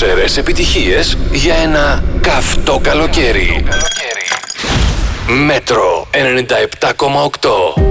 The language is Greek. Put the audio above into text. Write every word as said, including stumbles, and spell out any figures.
δρόσερες επιτυχίες για ένα καυτό καλοκαίρι. Μέτρο ενενήντα επτά κόμμα οκτώ.